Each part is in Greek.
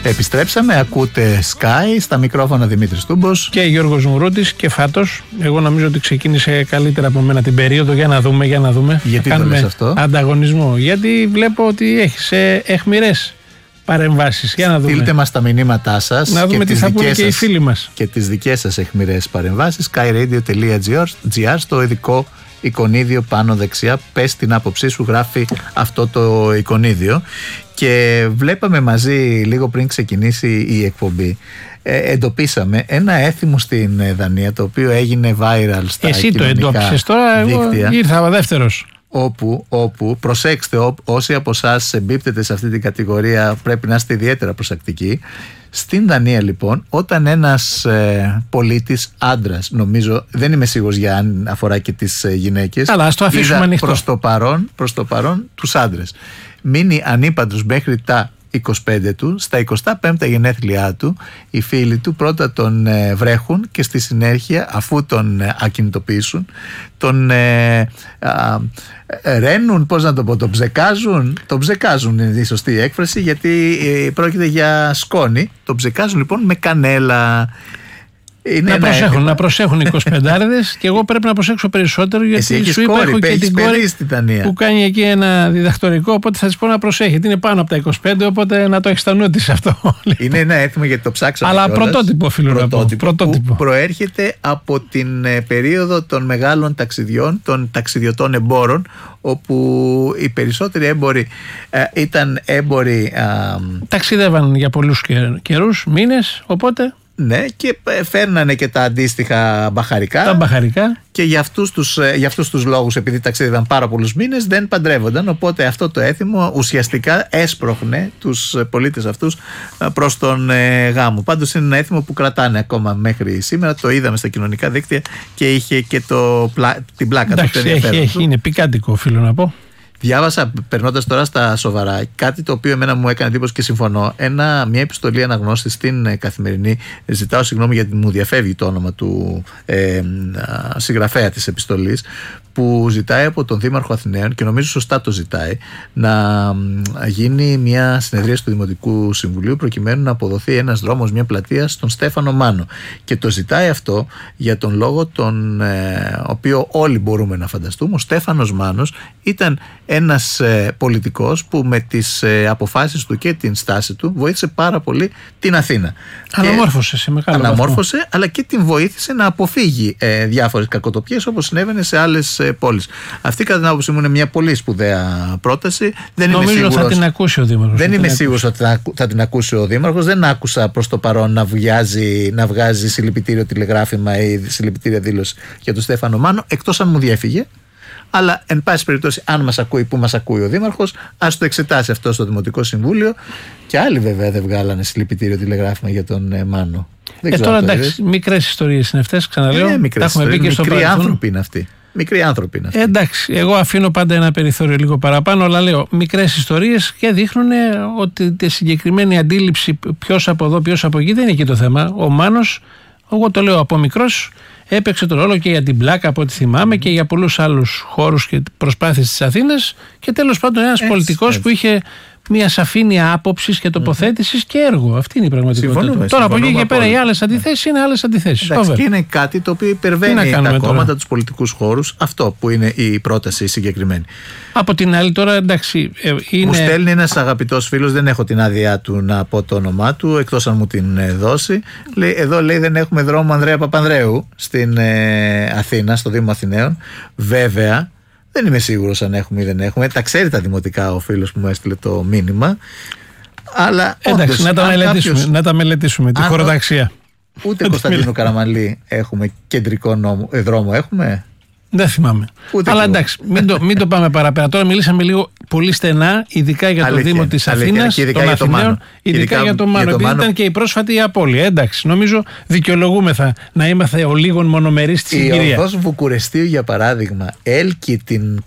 Επιστρέψαμε, ακούτε Sky, στα μικρόφωνα Δημήτρης Τούμπος και Γιώργος Μουρούτης και Φάτος. Εγώ νομίζω ότι ξεκίνησε καλύτερα από μένα την περίοδο. Για να δούμε. Γιατί το λες αυτό? Ανταγωνισμό. Γιατί βλέπω ότι έχεις εχμηρές παρεμβάσεις. Για να δούμε. Στείλτε μας τα μηνύματά σας. Να δούμε τι θα πούνε και οι φίλοι μας. Και τις δικές σας εχμηρές παρεμβάσεις. skyradio.gr, στο ειδικό εικονίδιο πάνω δεξιά. Πες την άποψή σου, γράφει αυτό το εικονίδιο. Και βλέπαμε μαζί λίγο πριν ξεκινήσει η εκπομπή, εντοπίσαμε ένα έθιμο στην Δανία το οποίο έγινε viral στα Εσύ κοινωνικά το εντόπισες τώρα, εγώ ήρθα δεύτερος. Όπου προσέξτε, όσοι από εσάς εμπίπτετε σε αυτή την κατηγορία πρέπει να είστε ιδιαίτερα προσεκτικοί. Στην Δανία λοιπόν, όταν ένας πολίτης άντρας, νομίζω, δεν είμαι σίγουρος για αν αφορά και τις γυναίκες, αλλά ας το αφήσουμε ανοιχτό. Προς το παρόν τους άντρες, μείνει ανήπαντρος μέχρι τα 25 του, στα 25 γενέθλιά του οι φίλοι του πρώτα τον βρέχουν και στη συνέχεια, αφού τον ακινητοποιήσουν, τον ρένουν, πώς να το πω, τον ψεκάζουν είναι η σωστή έκφραση, γιατί πρόκειται για σκόνη. Τον ψεκάζουν λοιπόν με κανέλα. Να προσέχουν οι 25άριδες και εγώ πρέπει να προσέξω περισσότερο, γιατί σου είπα έχω και την κόρη που κάνει εκεί ένα διδακτορικό, οπότε θα της πω να προσέχει. Είναι πάνω από τα 25, οπότε να το έχει στα νου της αυτό. Είναι ένα έθιμο γιατί το ψάξαμε. Αλλά πρωτότυπο, φίλο να πω. Που προέρχεται από την περίοδο των μεγάλων ταξιδιών, των ταξιδιωτών εμπόρων, όπου οι περισσότεροι έμποροι ήταν έμποροι. Ταξιδεύαν για πολλούς καιρούς, μήνες, οπότε. Ναι, και φέρνανε και τα αντίστοιχα μπαχαρικά. Τα μπαχαρικά. Και για αυτούς τους λόγους, επειδή ταξίδευαν πάρα πολλούς μήνες, δεν παντρεύονταν. Οπότε αυτό το έθιμο ουσιαστικά έσπροχνε τους πολίτες αυτούς προς τον γάμο. Πάντως είναι ένα έθιμο που κρατάνε ακόμα μέχρι σήμερα. Το είδαμε στα κοινωνικά δίκτυα και είχε και την πλάκα του. Εντάξει, είναι πικάντικο, οφείλω να πω. Διάβασα, περνώντας τώρα στα σοβαρά, κάτι το οποίο εμένα μου έκανε εντύπωση και συμφωνώ. Μια επιστολή αναγνώστη στην Καθημερινή. Ζητάω συγγνώμη γιατί μου διαφεύγει το όνομα του συγγραφέα της επιστολής, που ζητάει από τον Δήμαρχο Αθηναίων, και νομίζω σωστά το ζητάει, να γίνει μια συνεδρίαση του Δημοτικού Συμβουλίου προκειμένου να αποδοθεί ένας δρόμος, μια πλατεία στον Στέφανο Μάνο. Και το ζητάει αυτό για τον λόγο τον οποίο όλοι μπορούμε να φανταστούμε. Ο Στέφανος Μάνος ήταν ένας πολιτικός που με τις αποφάσεις του και την στάση του βοήθησε πάρα πολύ την Αθήνα. Αναμόρφωσε σε μεγάλο βαθμό, αλλά και την βοήθησε να αποφύγει διάφορες κακοτοπιές όπως συνέβαινε σε άλλες πόλεις. Αυτή κατά την άποψή μου είναι μια πολύ σπουδαία πρόταση. Νομίζω θα την ακούσει ο Δήμαρχος. Δεν είμαι σίγουρος ότι θα την ακούσει ο Δήμαρχος. Δεν άκουσα προς το παρόν να βγάζει συλληπιτήριο τηλεγράφημα ή συλληπιτήρια δήλωση για τον Στέφανο Μάνο, εκτός αν μου διέφυγε. Αλλά, εν πάση περιπτώσει, αν μας ακούει, που μας ακούει ο Δήμαρχος, ας το εξετάσει αυτό στο Δημοτικό Συμβούλιο. Και άλλοι βέβαια δεν βγάλανε συλληπιτήριο τηλεγράφημα για τον Μάνο. Τώρα εντάξει, μικρές ιστορίες είναι αυτές, ξαναλέω. Μικροί άνθρωποι είναι αυτοί. Μικροί άνθρωποι είναι αυτοί. Εντάξει, εγώ αφήνω πάντα ένα περιθώριο λίγο παραπάνω, αλλά λέω μικρές ιστορίες και δείχνουν ότι τη συγκεκριμένη αντίληψη ποιος από εδώ, ποιος από εκεί δεν είναι εκεί το θέμα. Ο Μάνος, εγώ το λέω από μικρός, έπαιξε τον ρόλο και για την πλάκα από ό,τι θυμάμαι και για πολλούς άλλους χώρους και προσπάθειες της Αθήνας, και τέλος πάντων ένας πολιτικός που είχε μια σαφήνεια άποψης και τοποθέτησης και έργο. Αυτή είναι η πραγματικότητα. Τώρα από εκεί και πέρα οι άλλες αντιθέσεις είναι άλλες αντιθέσεις. Και είναι κάτι το οποίο υπερβαίνει τα κόμματα, τους πολιτικούς χώρους. Αυτό που είναι η πρόταση συγκεκριμένη. Από την άλλη τώρα, εντάξει, μου στέλνει ένας αγαπητός φίλος, δεν έχω την άδειά του να πω το όνομά του, εκτός αν μου την δώσει. Εδώ λέει δεν έχουμε δρόμο Ανδρέα Παπανδρέου στην Αθήνα, στο Δήμο Αθηναίων. Βέβαια, δεν είμαι σίγουρος αν έχουμε ή δεν έχουμε. Τα ξέρει τα δημοτικά ο φίλος που μου έστειλε το μήνυμα. Αλλά εντάξει, να τα μελετήσουμε τη χωροταξία. Ούτε Κωνσταντίνου Καραμανλή έχουμε κεντρικό δρόμο, έχουμε. Δεν θυμάμαι. Αλλά εντάξει, μην το πάμε παραπέρα. Τώρα μιλήσαμε λίγο πολύ στενά, ειδικά για το Δήμο της Αθήνας, των Αθηναίων, ειδικά για το Μάνο. Επειδή ήταν και η πρόσφατη απώλεια. Εντάξει, νομίζω δικαιολογούμεθα να είμαστε ο λίγων μονομερείς στη συγκυρία. Η οδός Βουκουρεστίου, για παράδειγμα, έλκει την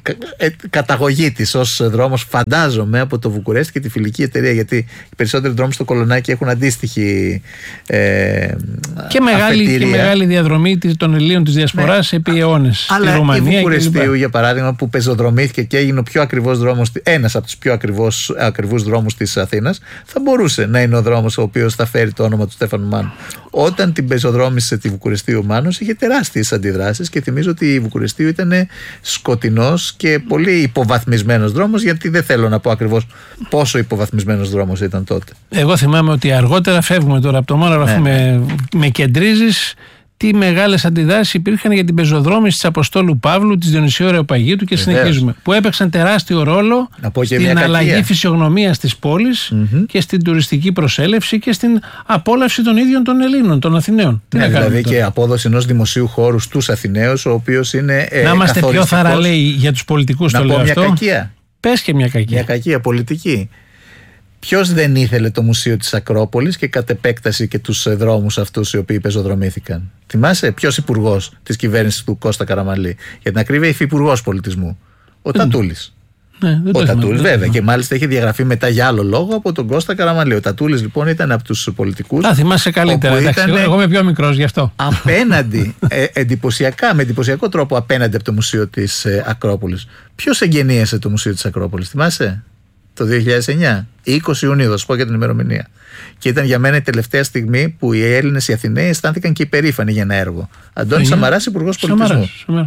καταγωγή της ως δρόμος, φαντάζομαι, από το Βουκουρέστι και τη φιλική εταιρεία, γιατί οι περισσότεροι δρόμοι στο Κολονάκι έχουν αντίστοιχη και μεγάλη διαδρομή των Ελλήνων της Διασποράς επί αιώνες. στη Ρουμανία. Η Βουκουρεστίου, για παράδειγμα, που πεζοδρομήθηκε και έγινε ο πιο ακριβός δρόμος, ένας από τους πιο ακριβούς δρόμους της Αθήνας, θα μπορούσε να είναι ο δρόμος ο οποίος θα φέρει το όνομα του Στέφανου Μάνου. Όταν την πεζοδρόμησε τη Βουκουρεστίου ο Μάνος, είχε τεράστιες αντιδράσεις και θυμίζω ότι η Βουκουρεστίου ήταν σκοτεινός και πολύ υποβαθμισμένος δρόμος, γιατί δεν θέλω να πω ακριβώς πόσο υποβαθμισμένος δρόμος ήταν τότε. Εγώ θυμάμαι ότι αργότερα, φεύγουμε τώρα από το μόνο, αλλά αφού με κεντρίζεις, τι μεγάλες αντιδράσεις υπήρχαν για την πεζοδρόμηση της Αποστόλου Παύλου, της Διονυσίου Αεροπαγήτου και συνεχίζουμε. Που έπαιξαν τεράστιο ρόλο στην αλλαγή φυσιογνωμίας της πόλης και στην τουριστική προσέλευση και στην απόλαυση των ίδιων των Ελλήνων, των Αθηναίων. Δηλαδή και απόδοση ενός δημοσίου χώρου στους Αθηναίους, ο οποίος είναι. Να είμαστε πιο θαραλέοι για τους πολιτικούς, το λέω αυτό. Μια κακία. Πες και μια κακία. Μια κακία πολιτική. Ποιος δεν ήθελε το Μουσείο της Ακρόπολης και κατ' επέκταση και τους δρόμους αυτούς οι οποίοι πεζοδρομήθηκαν? Θυμάσαι ποιος υπουργός της κυβέρνησης του Κώστα Καραμανλή? Για την ακρίβεια, υφυπουργός πολιτισμού. Ο Τατούλης. Ο Τατούλης, βέβαια. Και μάλιστα είχε διαγραφεί μετά για άλλο λόγο από τον Κώστα Καραμανλή. Ο Τατούλης λοιπόν ήταν από τους πολιτικούς. Θυμάσαι καλύτερα. Εγώ είμαι πιο μικρός γι' αυτό. Απέναντι, με εντυπωσιακό τρόπο απέναντι από το Μουσείο της Ακρόπολης. Ποιος εγγενίασε το Μουσείο της Ακρόπολης, θυμάσαι? Το 2009, 20 Ιουνίου, θα σου πω για την ημερομηνία. Και ήταν για μένα η τελευταία στιγμή που οι Έλληνες, οι Αθηναίοι, αισθάνθηκαν και υπερήφανοι για ένα έργο. Αντώνης Σαμαράς, υπουργός πολιτισμού.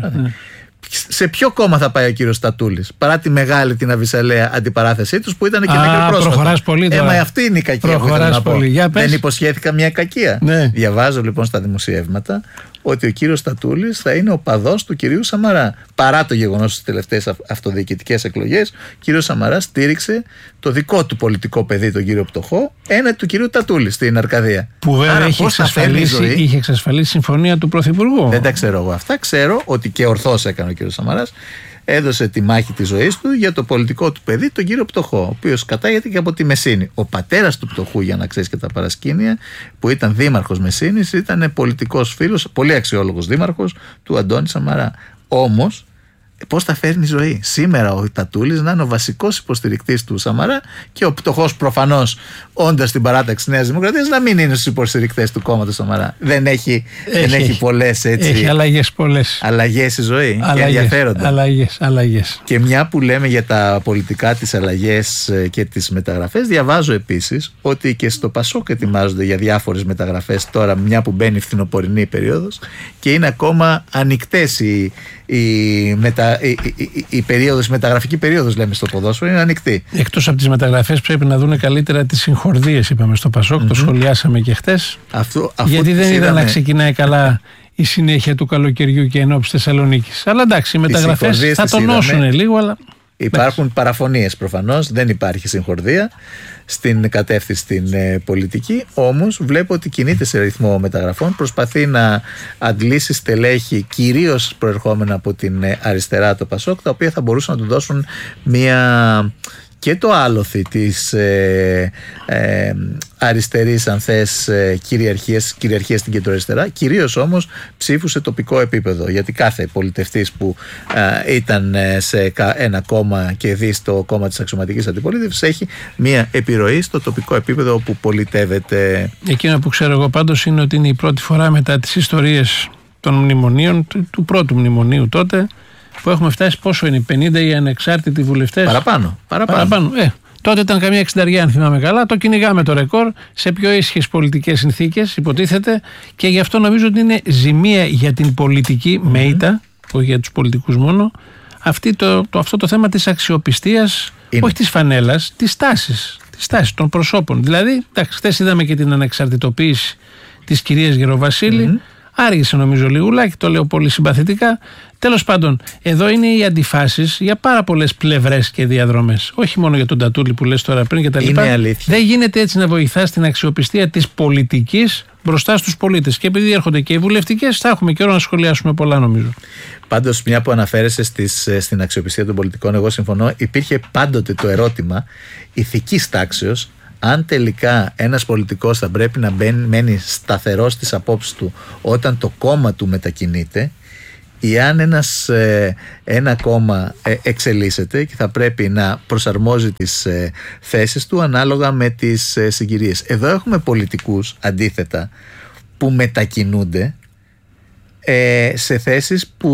Σε ποιο κόμμα θα πάει ο κύριος Τατούλης, παρά τη μεγάλη την αβυσαλαία αντιπαράθεσή τους που ήταν και μέχρι πρόσφατα? Προχωράς πολύ τώρα. Μα αυτή είναι η κακία που ήθελα να πω. Δεν υποσχέθηκα μια κακία? Ναι. Διαβάζω λοιπόν στα δημοσιεύματα ότι ο κύριος Τατούλης θα είναι οπαδός του κυρίου Σαμαρά. Παρά το γεγονός στις τελευταίες αυτοδιοικητικές εκλογές, ο κύριος Σαμαράς στήριξε το δικό του πολιτικό παιδί, τον κύριο Πτωχό, έναντι του κυρίου Τατούλη στην Αρκαδία. Που βέβαια είχε εξασφαλίσει συμφωνία του Πρωθυπουργού. Δεν τα ξέρω εγώ αυτά. Ξέρω ότι και ορθώς έκανε ο κύριος Σαμαράς. Έδωσε τη μάχη της ζωής του για το πολιτικό του παιδί, τον κύριο Πτωχό, ο οποίος κατάγεται και από τη Μεσίνη. Ο πατέρας του Πτωχού, για να ξέρεις και τα παρασκήνια, που ήταν δήμαρχος Μεσίνης, ήταν πολιτικός φίλος, πολύ αξιόλογος δήμαρχος του Αντώνη Σαμαρά. Όμως, πώς θα φέρνει η ζωή σήμερα ο Τατούλης να είναι ο βασικός υποστηρικτής του Σαμαρά και ο Πτωχός, προφανώς όντας στην παράταξη Νέας Δημοκρατίας, να μην είναι στους υποστηρικτές του κόμματος Σαμαρά? Δεν έχει πολλές έτσι. Έχει αλλαγές πολλές. Αλλαγές η ζωή και ενδιαφέροντα. Αλλαγές. Και μια που λέμε για τα πολιτικά, τις αλλαγές και τις μεταγραφές, διαβάζω επίσης ότι και στο Πασόκ ετοιμάζονται για διάφορες μεταγραφές τώρα, μια που μπαίνει η φθινοπορεινή περίοδος και είναι ακόμα ανοιχτές η περίοδος, η μεταγραφική περίοδος, λέμε στο ποδόσφαιρο, είναι ανοιχτή. Εκτός από τις μεταγραφές, πρέπει να δουν καλύτερα τις συγχορδίες, είπαμε στο Πασόκ, το σχολιάσαμε και χτες. Γιατί δεν είδα να ξεκινάει καλά η συνέχεια του καλοκαιριού και ενόψει Θεσσαλονίκης. Αλλά εντάξει, οι μεταγραφές θα τονώσουν λίγο, αλλά. Υπάρχουν παραφωνίες προφανώς, δεν υπάρχει συγχορδία στην κατεύθυνση την πολιτική, όμως βλέπω ότι κινείται σε ρυθμό μεταγραφών, προσπαθεί να αντλήσει στελέχη κυρίως προερχόμενα από την αριστερά, το Πασόκ, τα οποία θα μπορούσαν να του δώσουν μια και το άλοθη της αριστερής, αν θες, κυριαρχίας στην κεντροαριστερά, κυρίως όμως ψήφου σε τοπικό επίπεδο, γιατί κάθε πολιτευτής που ήταν σε ένα κόμμα και δει στο κόμμα της αξιωματικής αντιπολίτευσης έχει μία επιρροή στο τοπικό επίπεδο όπου πολιτεύεται. Εκείνο που ξέρω εγώ πάντως είναι ότι είναι η πρώτη φορά μετά τις ιστορίες των μνημονίων, του πρώτου μνημονίου τότε, που έχουμε φτάσει, πόσο είναι, 50 οι ανεξάρτητοι βουλευτές? Παραπάνω. Τότε ήταν καμία 60, αν θυμάμαι καλά. Το κυνηγάμε το ρεκόρ σε πιο ήσυχες πολιτικές συνθήκες, υποτίθεται, και γι' αυτό νομίζω ότι είναι ζημία για την πολιτική με ήττα, όχι για τους πολιτικούς μόνο, αυτό το θέμα της αξιοπιστίας, όχι της φανέλας, της τάσης των προσώπων. Δηλαδή, χθες είδαμε και την ανεξαρτητοποίηση της κυρίας Γεροβασίλη. Άργησε νομίζω λιγουλάκι, το λέω πολύ συμπαθητικά. Τέλος πάντων, εδώ είναι οι αντιφάσεις για πάρα πολλές πλευρές και διαδρομές. Όχι μόνο για τον Τατούλη που λες τώρα πριν και τα λοιπά. Δεν γίνεται έτσι να βοηθάς την αξιοπιστία της πολιτικής μπροστά στους πολίτες. Και επειδή έρχονται και οι βουλευτικές, θα έχουμε καιρό να σχολιάσουμε πολλά, νομίζω. Πάντως, μια που αναφέρεσαι στην αξιοπιστία των πολιτικών, εγώ συμφωνώ. Υπήρχε πάντοτε το ερώτημα ηθικής τάξεως, αν τελικά ένας πολιτικός θα πρέπει να μένει σταθερός στις απόψεις του όταν το κόμμα του μετακινείται, ή αν ένα κόμμα εξελίσσεται και θα πρέπει να προσαρμόζει τις θέσεις του ανάλογα με τις συγκυρίες. Εδώ έχουμε πολιτικούς αντίθετα που μετακινούνται σε θέσεις που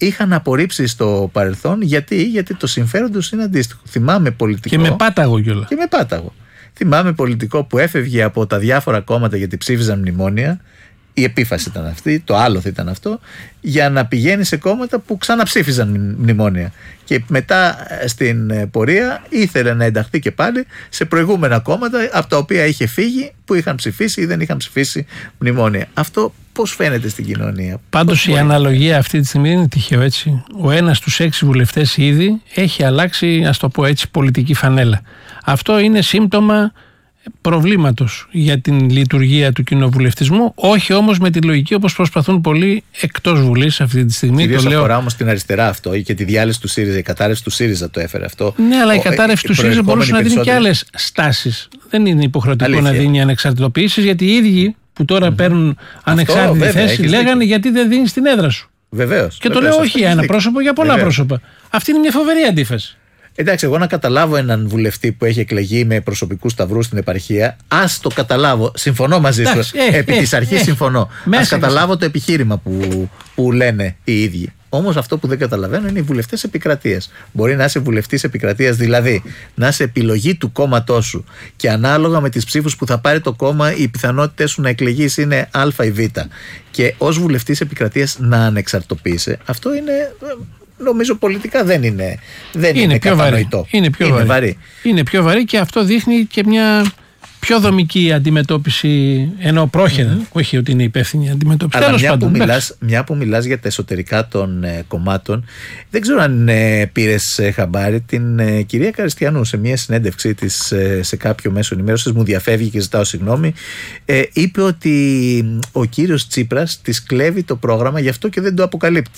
είχαν απορρίψει στο παρελθόν. Γιατί το συμφέρον τους είναι αντίστοιχο. Θυμάμαι πολιτικό. Και με πάταγο κιόλας. Και με πάταγο. Θυμάμαι πολιτικό που έφευγε από τα διάφορα κόμματα γιατί ψήφιζαν μνημόνια. Η επίφαση ήταν αυτή, το άλοθ ήταν αυτό, για να πηγαίνει σε κόμματα που ξαναψήφιζαν μνημόνια. Και μετά στην πορεία ήθελε να ενταχθεί και πάλι σε προηγούμενα κόμματα από τα οποία είχε φύγει, που είχαν ψηφίσει ή δεν είχαν ψηφίσει μνημόνια. Αυτό πώς φαίνεται στην κοινωνία? Πάντως η αναλογία αυτή τη στιγμή είναι τυχαίο, έτσι. Ο ένας στους 6 βουλευτές ήδη έχει αλλάξει, ας το πω έτσι, πολιτική φανέλα. Αυτό είναι σύμπτωμα προβλήματος για την λειτουργία του κοινοβουλευτισμού, όχι όμως με τη λογική όπως προσπαθούν πολλοί εκτός Βουλής αυτή τη στιγμή. Κυρίως αφορά όμως την αριστερά αυτό, και τη διάλυση του ΣΥΡΙΖΑ, η κατάρρευση του ΣΥΡΙΖΑ το έφερε αυτό. Ναι, αλλά η κατάρρευση του ΣΥΡΙΖΑ μπορούσε να δίνει και άλλες στάσεις. Δεν είναι υποχρεωτικό να δίνει ανεξαρτητοποιήσεις, γιατί οι ίδιοι που τώρα παίρνουν ανεξάρτητη θέση λέγανε γιατί δεν δίνεις την έδρα σου. Βεβαίως. Και το λέω όχι για ένα πρόσωπο, για πολλά πρόσωπα. Αυτή είναι μια φοβερή αντίφαση. Εντάξει, εγώ να καταλάβω έναν βουλευτή που έχει εκλεγεί με προσωπικούς σταυρούς στην επαρχία, ας το καταλάβω, συμφωνώ μαζί σου. Επί της αρχής συμφωνώ. Ας καταλάβω το επιχείρημα που λένε οι ίδιοι. Όμως αυτό που δεν καταλαβαίνω είναι οι βουλευτές επικρατείας. Μπορεί να είσαι βουλευτής επικρατείας, δηλαδή να είσαι επιλογή του κόμματός σου και ανάλογα με τις ψήφους που θα πάρει το κόμμα, οι πιθανότητες σου να εκλεγείς είναι Α ή Β. Και ως βουλευτής επικρατείας να ανεξαρτοποιείσαι. Αυτό είναι. Νομίζω πολιτικά δεν είναι κατανοητό. Είναι πιο βαρύ. Είναι πιο βαρύ και αυτό δείχνει και μια πιο δομική αντιμετώπιση, ενώ πρόχειρα, όχι ότι είναι υπεύθυνη αντιμετώπιση. Αλλά μια που μιλάς για τα εσωτερικά των κομμάτων, δεν ξέρω αν πήρες χαμπάρι την κυρία Καριστιανού σε μια συνέντευξή της σε κάποιο μέσο ενημέρωσης, μου διαφεύγει και ζητάω συγγνώμη, είπε ότι ο κύριος Τσίπρας της κλέβει το πρόγραμμα, γι' αυτό και δεν το αποκαλύπτει.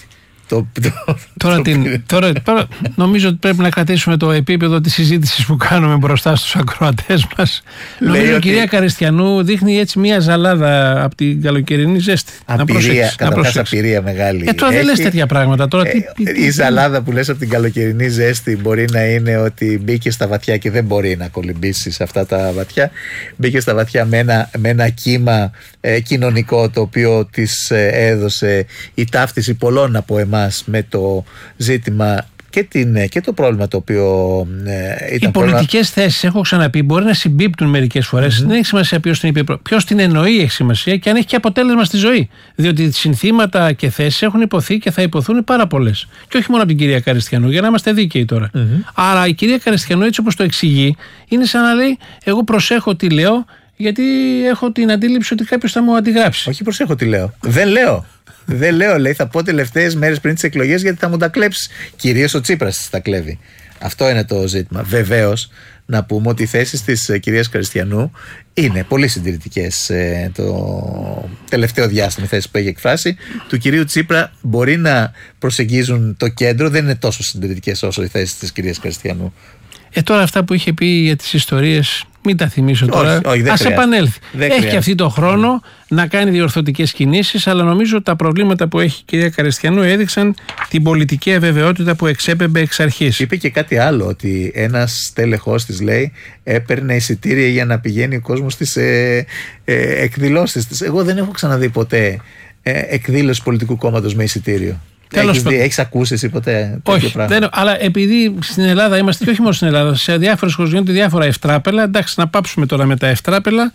Τώρα νομίζω ότι πρέπει να κρατήσουμε το επίπεδο της συζήτησης που κάνουμε μπροστά στους ακροατές μας. Νομίζω η κυρία Καριστιανού δείχνει έτσι μια ζαλάδα από την καλοκαιρινή ζέστη. Καταρχάς απειρία μεγάλη. Τώρα δεν λες τέτοια πράγματα. Η ζαλάδα που λες από την καλοκαιρινή ζέστη μπορεί να είναι ότι μπήκε στα βαθιά και δεν μπορεί να κολυμπήσει σε αυτά τα βαθιά. Μπήκε στα βαθιά με ένα κύμα κοινωνικό το οποίο της έδωσε η ταύτιση πολλών από εμάς με το ζήτημα και το πρόβλημα το οποίο ήταν. Οι πολιτικές θέσεις, έχω ξαναπεί, μπορεί να συμπίπτουν μερικές φορές. Δεν έχει σημασία ποιος την είπε, ποιος την εννοεί έχει σημασία, και αν έχει και αποτέλεσμα στη ζωή. Διότι συνθήματα και θέσεις έχουν υποθεί και θα υποθούν πάρα πολλές. Και όχι μόνο από την κυρία Καριστιανού, για να είμαστε δίκαιοι τώρα. Άρα η κυρία Καριστιανού, έτσι όπως το εξηγεί, είναι σαν να λέει: εγώ προσέχω τι λέω, γιατί έχω την αντίληψη ότι κάποιος θα μου αντιγράψει. Όχι, προσέχω τι λέω. Δεν λέω, λέει, θα πω τελευταίες μέρες πριν τις εκλογές γιατί θα μου τα κλέψει. Κυρίως ο Τσίπρας τα κλέβει. Αυτό είναι το ζήτημα. Βεβαίως, να πούμε ότι οι θέσεις της κυρίας Καριστιανού είναι πολύ συντηρητικές το τελευταίο διάστημα, οι θέσεις που έχει εκφράσει. Του κυρίου Τσίπρα μπορεί να προσεγγίζουν το κέντρο, δεν είναι τόσο συντηρητικές όσο οι θέσεις της κυρίας Καριστιανού. Τώρα αυτά που είχε πει για τις ιστορίες, μην τα θυμίσω τώρα. Ας επανέλθει. Έχει αυτή το χρόνο να κάνει διορθωτικές κινήσεις, αλλά νομίζω τα προβλήματα που έχει η κυρία Καριστιανού έδειξαν την πολιτική αβεβαιότητα που εξέπεμπε εξ αρχής. Είπε και κάτι άλλο, ότι ένας τέλεχος της, λέει, έπαιρνε εισιτήρια για να πηγαίνει ο κόσμος στις εκδηλώσεις της. Εγώ δεν έχω ξαναδεί ποτέ εκδήλωση πολιτικού κόμματος με εισιτήριο. Έχεις ακούσει εσύ ποτέ? Όχι, αλλά επειδή στην Ελλάδα είμαστε, και όχι μόνο στην Ελλάδα, σε διάφορες χώρες γίνονται διάφορα ευτράπελα. Εντάξει, να πάψουμε τώρα με τα ευτράπελα.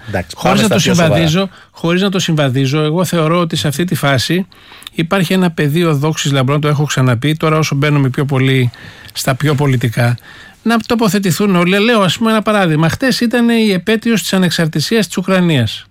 Χωρίς να το συμβαδίζω, εγώ θεωρώ ότι σε αυτή τη φάση υπάρχει ένα πεδίο δόξης λαμπρών, το έχω ξαναπεί. Τώρα, όσο μπαίνουμε πιο πολύ στα πιο πολιτικά, να τοποθετηθούν όλοι. Λέω, ας πούμε, ένα παράδειγμα. Χτες ήταν η επέτειος της ανεξαρτησίας της Ουκρανίας.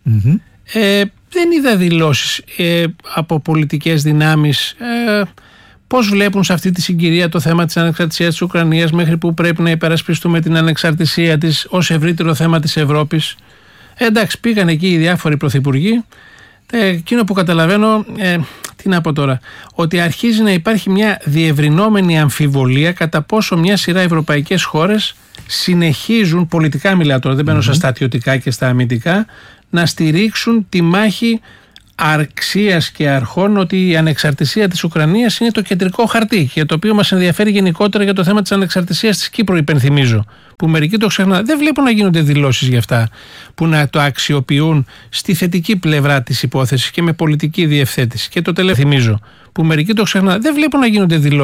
Δεν είδα δηλώσεις από πολιτικές δυνάμεις πώς βλέπουν σε αυτή τη συγκυρία το θέμα της ανεξαρτησίας της Ουκρανίας, μέχρι που πρέπει να υπερασπιστούμε την ανεξαρτησία της ως ευρύτερο θέμα της Ευρώπης. Εντάξει, πήγαν εκεί οι διάφοροι πρωθυπουργοί. Εκείνο που καταλαβαίνω, τι να πω τώρα, ότι αρχίζει να υπάρχει μια διευρυνόμενη αμφιβολία κατά πόσο μια σειρά ευρωπαϊκές χώρες συνεχίζουν, πολιτικά μιλάω τώρα, δεν μπαίνω στα στρατιωτικά και στα αμυντικά, να στηρίξουν τη μάχη αξίας και αρχών ότι η ανεξαρτησία της Ουκρανίας είναι το κεντρικό χαρτί και το οποίο μας ενδιαφέρει γενικότερα για το θέμα της ανεξαρτησίας της Κύπρου, υπενθυμίζω, που μερικοί το ξεχνάνε. Δεν βλέπω να γίνονται δηλώσεις για αυτά που να το αξιοποιούν στη θετική πλευρά της υπόθεσης και με πολιτική διευθέτηση. Και το τελευταίο θυμίζω, που μερικοί το ξεχνάνε. Δεν βλέπω να γίνονται δηλώσεις